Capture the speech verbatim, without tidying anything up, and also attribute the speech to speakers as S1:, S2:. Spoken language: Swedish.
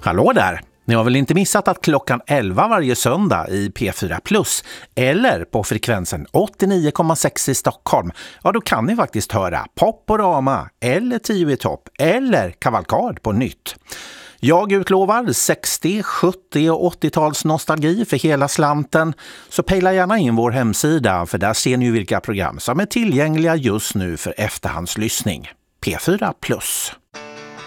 S1: Hallå där! Ni har väl inte missat att klockan elva varje söndag i P fyra Plus eller på frekvensen åttionio komma sex i Stockholm, ja då kan ni faktiskt höra Poporama eller tio i topp eller Kavalkad på nytt. Jag utlovar sextio, sjuttio och åttio-tals nostalgi för hela slanten, så pejla gärna in vår hemsida för där ser ni vilka program som är tillgängliga just nu för efterhandslyssning. P fyra Plus.